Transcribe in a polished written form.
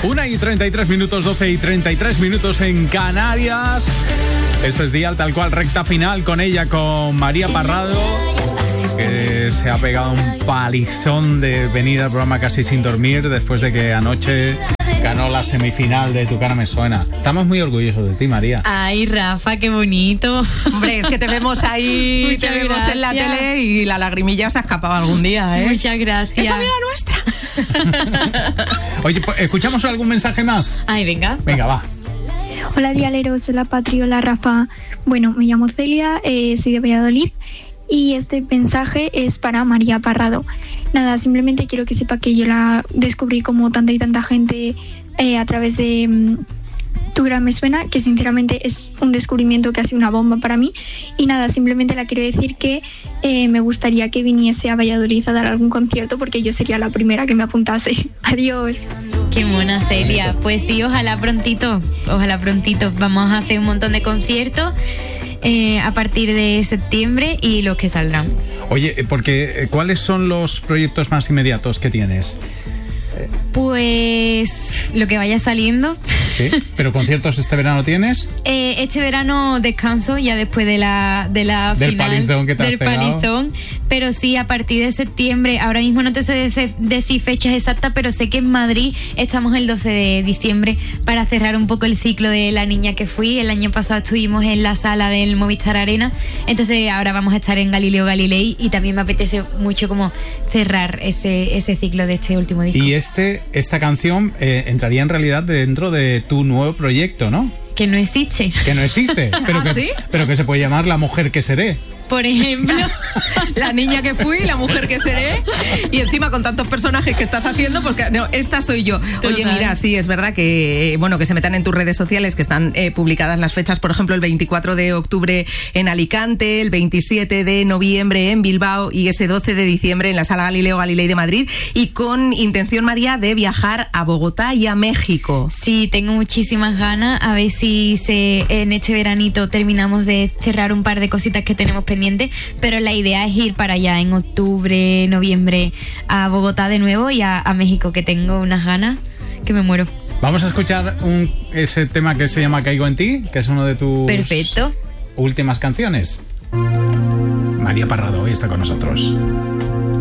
1:33, 12:33 en Canarias. Este es Dial Tal Cual, recta final con ella, con María Parrado, que se ha pegado un palizón de venir al programa casi sin dormir después de que anoche ganó la semifinal de Tu cara me suena. Estamos muy orgullosos de ti, María. Ay, Rafa, qué bonito. Hombre, es que te vemos ahí, Muchas te vemos gracias. en la tele y la lagrimilla se ha escapado algún día, ¿eh? Muchas gracias. ¡Es amiga nuestra! Oye, pues, ¿escuchamos algún mensaje más? Ay, venga. Venga, va. Hola dialeros, hola Patri, hola Rafa. Bueno, me llamo Celia, soy de Valladolid y este mensaje es para María Parrado. Nada, simplemente quiero que sepa que yo la descubrí como tanta y tanta gente a través de Tu cara me suena, que sinceramente es un descubrimiento que ha sido una bomba para mí. Y nada, simplemente la quiero decir que me gustaría que viniese a Valladolid a dar algún concierto porque yo sería la primera que me apuntase. Adiós. Qué mona, Celia. Pues sí, ojalá prontito. Vamos a hacer un montón de conciertos a partir de septiembre y los que saldrán. Oye, porque ¿cuáles son los proyectos más inmediatos que tienes? Pues lo que vaya saliendo. Sí, pero conciertos este verano tienes. Este verano descanso ya después de la Del final, palizón que te has del pegado. palizón, pero sí a partir de septiembre. Ahora mismo no te sé decir fechas exactas, pero sé que en Madrid estamos el 12 de diciembre para cerrar un poco el ciclo de La niña que fui. El año pasado estuvimos en la sala del Movistar Arena, entonces ahora vamos a estar en Galileo Galilei y también me apetece mucho como cerrar ese ciclo de este último disco. Y esta canción entraría en realidad dentro de tu nuevo proyecto, ¿no? Que no existe. Que no existe, pero, ¿Ah, sí? pero que se puede llamar La mujer que seré. Por ejemplo. La niña que fui, la mujer que seré, y encima con tantos personajes que estás haciendo, porque no, esta soy yo. Total. Oye, mira, sí, es verdad que bueno, que se metan en tus redes sociales, que están publicadas las fechas, por ejemplo, el 24 de octubre en Alicante, el 27 de noviembre en Bilbao y ese 12 de diciembre en la Sala Galileo Galilei de Madrid, y con intención, María, de viajar a Bogotá y a México. Sí, tengo muchísimas ganas. A ver si en este veranito terminamos de cerrar un par de cositas que tenemos pendientes, pero la idea es ir para allá en octubre, noviembre, a Bogotá de nuevo y a México, que tengo unas ganas que me muero. Vamos a escuchar ese tema que se llama Caigo en ti, que es uno de tus Perfecto. últimas canciones. María Parrado hoy está con nosotros.